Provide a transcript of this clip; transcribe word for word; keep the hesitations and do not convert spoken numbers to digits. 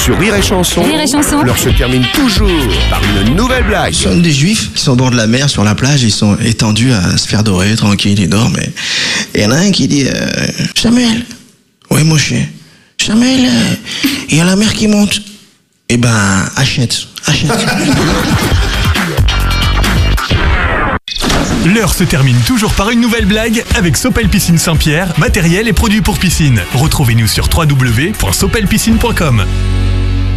Sur Rire et Chanson, Rire et Chanson. l'heure se termine toujours par une nouvelle blague. Ce sont des juifs qui sont au bord de la mer sur la plage, ils sont étendus à se faire dorer, tranquille, ils dorment. Et il y en a un qui dit euh, Samuel, ouais Moshe, Samuel, euh, il y a la mer qui monte. Eh ben, achète, achète. L'heure se termine toujours par une nouvelle blague avec Sopel Piscine Saint-Pierre, matériel et produits pour piscine. Retrouvez-nous sur w w w point sopel piscine point com.